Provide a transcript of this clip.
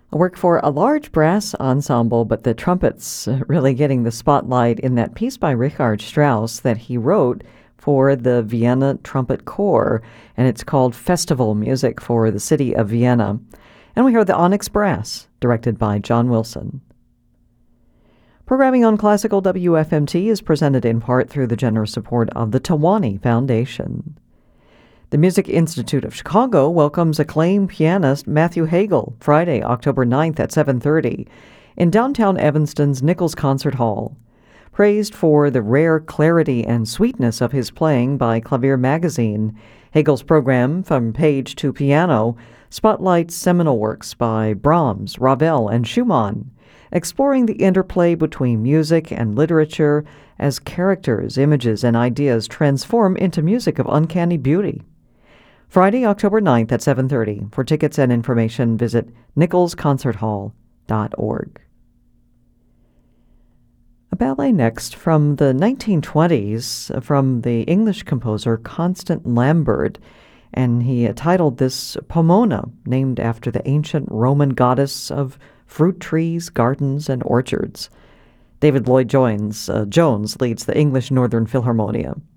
I work for a large brass ensemble, but the trumpets really getting the spotlight in that piece by Richard Strauss that he wrote for the Vienna Trumpet Corps, and it's called Festival Music for the City of Vienna. And we heard the Onyx Brass, directed by John Wilson. Programming on Classical WFMT is presented in part through the generous support of the Tawani Foundation. The Music Institute of Chicago welcomes acclaimed pianist Matthew Hagel Friday, October 9th at 7:30 in downtown Evanston's Nichols Concert Hall. Praised for the rare clarity and sweetness of his playing by Clavier Magazine, Hagel's program, From Page to Piano, spotlights seminal works by Brahms, Ravel, and Schumann, exploring the interplay between music and literature as characters, images, and ideas transform into music of uncanny beauty. Friday, October 9th at 7:30. For tickets and information, visit nicholsconcerthall.org. A ballet next from the 1920s from the English composer Constant Lambert, and he titled this Pomona, named after the ancient Roman goddess of fruit trees, gardens, and orchards. David Lloyd Jones leads the English Northern Philharmonia.